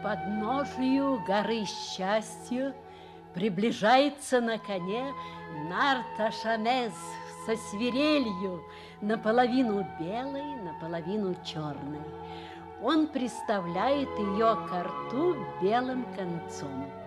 подножию горы счастья приближается на коне Нар-та-Шамез со свирелью, наполовину белой, наполовину черной. Он приставляет ее ко рту белым концом.